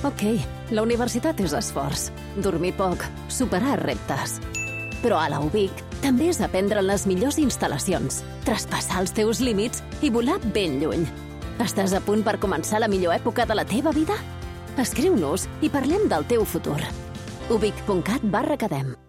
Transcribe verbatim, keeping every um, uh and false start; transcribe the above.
Ok, la universitat és esforç, dormir poc, superar reptes. Però a la U B I C també és aprendre en les millors instal·lacions, traspassar els teus límits i volar ben lluny. Estàs a punt per començar la millor època de la teva vida? Escriu-nos i parlem del teu futur. ubic punt cat barra academ.